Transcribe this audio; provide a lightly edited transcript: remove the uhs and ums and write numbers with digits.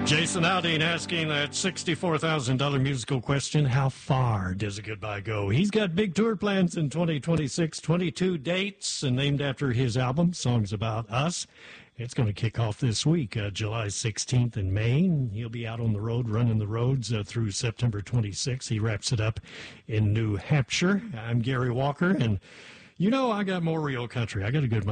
Jason Aldean asking that $64,000 musical question, how far does a goodbye go? He's got big tour plans in 2026, 22 dates, and named after his album, Songs About Us. It's going to kick off this week, July 16th in Maine. He'll be out on the road, running the roads through September 26th. He wraps it up in New Hampshire. I'm Gary Walker, and you know I got more real country. I got a good